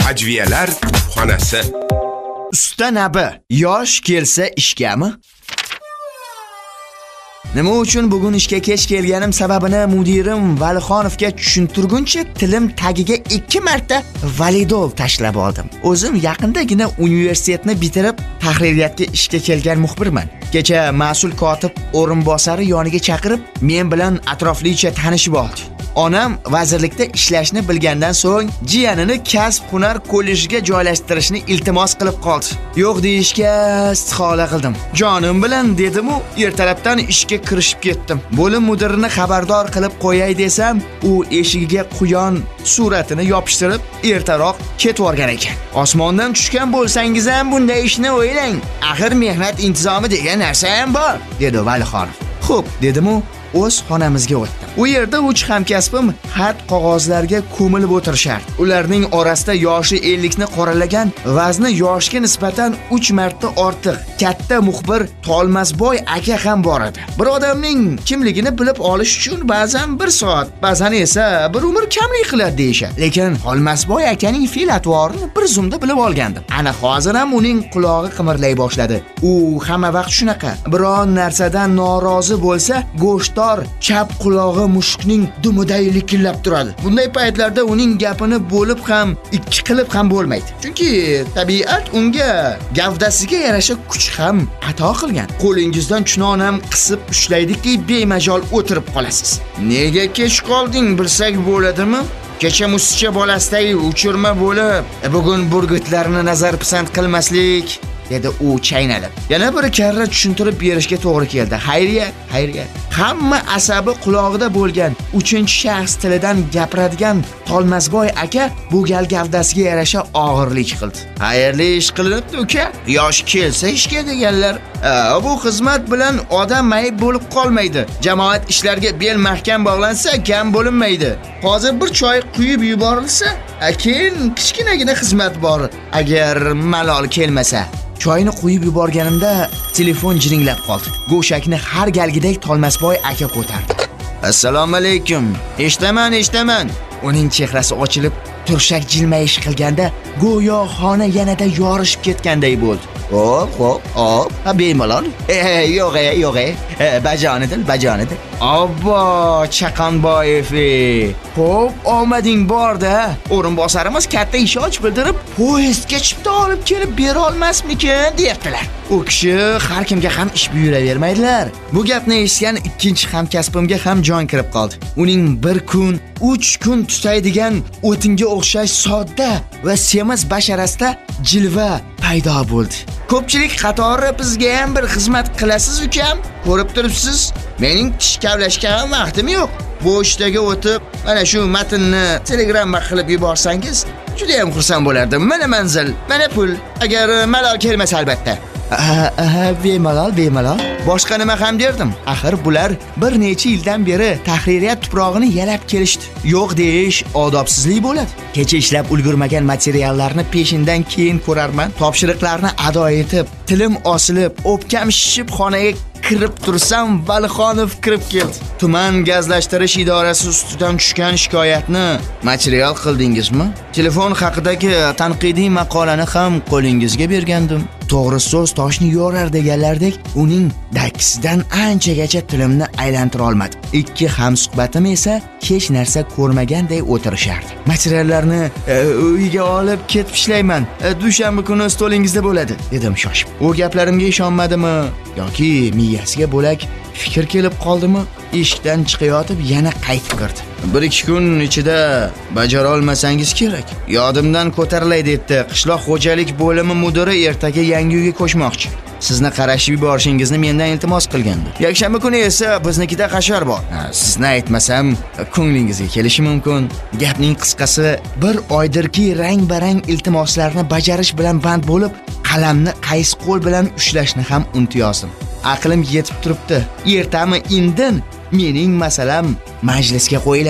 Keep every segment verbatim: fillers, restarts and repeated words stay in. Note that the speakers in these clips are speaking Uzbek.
Hajviyalar xonasi. Usta nabi, yosh kelsa ishgami? Nima uchun bugun ishga kech kelganim sababini mudirim Valixonovga tushuntirguncha tilim tagiga ikki marta validol tashlab oldim. O'zim yaqindagina universitetni bitirib tahririyatga ishga kelgan muxbirman. Kecha mas'ul kotib o'rinbosari yoniga chaqirib, men bilan atroflicha tanishib oldi. Onam vazirlikda ishlashni bilgandan so'ng jiyanini kasb-hunar kollejiga joylashtirishni iltimos qilib qoldi. Yo'q deyishga istihola qildim. Jonim bilan dedim-u, ertalabdan ishga kirishib ketdim. Bo'lim mudirini xabardor qilib qo'yay desam, u eshigiga quyon suratini yopishtirib, ertaroq ketib o'rgan ekan. Osmondan tushgan bo'lsangiz ham bunday ishni o'ylang. Axir mehnat intizomi degan narsa ham bor, dedi Valixonov. Xo'p, dedim-u, o'z xonamizga o'tdim. U yerda uch hamkasbim xat qog'ozlarga ko'milib o'tirishardi. Ularning orasida yoshi ellik ni qoralagan, vazni yoshga nisbatan uch marta ortiq katta muxbir Tolmasboy aka ham bor edi. Bir odamning kimligini bilib olish uchun ba'zan bir soat, ba'zan esa bir umr kamlik qiladi deyishadi. Lekin Tolmasboy akaning fe'l-atvorini bir zumda bilib olgandim. Ana hozir ham uning qulog'i qimirlay boshladi. U hamma vaqt shunaqa. Biron narsadan norozi bo'lsa, go'shtdor chap qulog'i mushukning dumiday likillab turadi. Bunday paytlarda uning gapini bo'lib ham, ikki qilib ham bo'lmaydi. Chunki tabiat unga gavdasiga yarasha kuch ham ato qilgan. Qo'lingizdan chunon ham qisib ushlaydiki, bemajol o'tirib qolasiz. Nega kech qolding, bilsak bo'ladimi? Kecha musicha bolasidagi uchirma bo'lib, bugun burgutlarni nazar pisand qilmaslik, dedi u chaynalib. Yana bir karra tushuntirib berishga to'g'ri keldi. Xayriyat, xayriyat. Hamma asabi qulog'ida bo'lgan uchinchi shaxs tilidan gapiradigan Tolmasboy aka bu gal gavdasiga yarasha og'irlik qildi. Xayrli ish qilinibdi uka. Yosh kelsa ishga deganlar. Bu xizmat bilan odam mayib bo'lib qolmaydi. Jamoat ishlarga bel mahkam bog'lansa, kam bo'linmaydi. Hozir bir choy quyib yuborilsa, keyin kichkinagina xizmat bor, agar malol kelmasa. Choyni quyib yuborganimda telefon jiringlab qoldi. Go'shakni har galgidek Tolmasboy aka ko'tardi. Assalomu alaykum. Eshitaman, eshitaman. Uning chehrasi ochilib, turshak jilmayish qilganda go'yo xona yanada yorishib ketganday bo'ldi. Hop, hop, hop. Ha, bemalol. Eh, yo'q, yo'q. Bajonidil, bajonidil. Obbo, Chaqonboyev. Xo'p, omading bor-da. O'rinbosarimiz katta ish och bildirib, poyezdga chipta olib kelib bera olmasmikin, deyaptilar. U kishi har kimga ham ish buyuravermaydilar. Bu gapni eshitgan ikkinchi hamkasbimga ham jon kirib qoldi. Uning bir kun, uch kun tutaydigan o'tinga o'xshash sodda va semiz basharasida jilva paydo bo'ldi. Ko'pchilik qatori bizga ham bir xizmat qilasiz ukam. Ko'rib turibsiz, mening tish kavlashga ham vaqtim yo'q. Bu ishdaga o'tib, mana shu matnni telegramma qilib yuborsangiz, juda ham xursand bo'lardim. Mana manzil, mana pul, agar malol kelmasa albatta. Aha, bemalol, bemalol. Boshqa nima ham derdim? Axir bular bir necha yildan beri tahririyat tuprog'ini yalab kelishdi. Yo'q deyish odobsizlik bo'ladi. Kecha ishlab ulgurmagan materiallarni peshindan keyin ko'rarman. Topshiriqlarni ado etib, tilim osilib, o'pkam shishib xonaga kirib tursam, Valixonov kirib keldi. Tuman gazlashtirish idorasi ustidan tushgan shikoyatni material qildingizmi? Telefon haqidagi tanqidiy maqolani ham qo'lingizga bergandim. To'g'ri so'z toshni yorar deganlardek, uning dakisidan anchagacha tilimni aylantira olmadim. Ikki hamsuhbatim esa hech narsa ko'rmaganday o'tirishardi. Materiallarni e, uyga olib ketib ishlayman. E, dushanba kuni stolingizda bo'ladi, dedim shoshib. U gaplarimga ishonmadimi yoki miyasiga bo'lak fikr kelib qoldimi? Eshikdan chiqayotib yana qaytib kirdi. Bir ikki kun ichida bajara olmasangiz kerak. Yodimdan ko'tarilay debdi. Qishloq xo'jalik bo'limi mudiri ertaga yangi uyga ko'chmoqchi. Sizni qarashib yuborishingizni mendan iltimos qilgandi. Yakshanba kuni esa biznikida qashar bor. Sizni aytmasam, ko'nglingizga kelishi mumkin. Gapning qisqasi, bir oydirki rang-barang iltimoslarni bajarish bilan band bo'lib, qalamni qaysi qo'l bilan ushlashni ham unutib yozdim. Aqlim yetib turibdi. Ertami indin mening masalam majlisga qo'yiladi.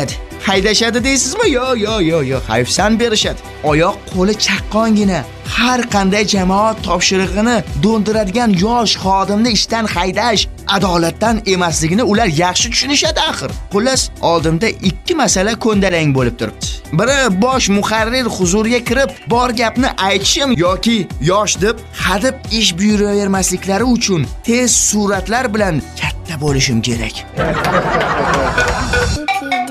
haydashadi deysizmi? Yo, yo, yo, yo, hayfsan berishadi. Oyoq qo'li chaqqongina har qanday jamoat topshirig'ini do'ndiradigan yosh xodimni ishdan haydash adolatdan emasligini ular yaxshi tushunishadi axir. Xullas, oldimda ikki masala ko'ndalang bo'lib turibdi. Biri bosh muharrir huzuriga kirib, bor gapni aytishim yoki yosh deb hadib ish buyuravermasliklari uchun tez suratlar bilan katta bo'lishim kerak.